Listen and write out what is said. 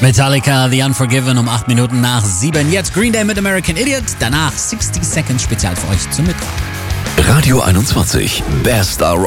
Metallica, The Unforgiven um 8 Minuten nach 7. Jetzt Green Day mit American Idiot. Danach 60 Seconds Spezial für euch zum Mittag. Radio 21, Best